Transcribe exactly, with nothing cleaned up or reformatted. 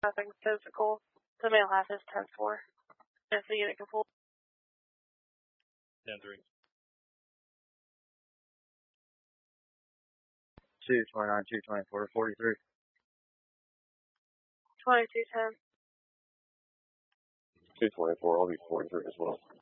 Nothing physical. The male half is ten four. If the unit can pull. ten three. two twenty-nine, two twenty-four, forty-three. twenty-two ten. two twenty-four, I'll be forty-three as well.